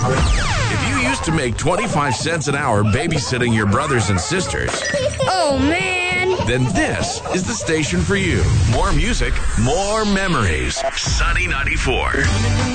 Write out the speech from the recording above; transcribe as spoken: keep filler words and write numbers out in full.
If you used to make twenty-five cents an hour babysitting your brothers and sisters, Oh, man. then this is the station for you. More music, more memories. Sunny ninety-four.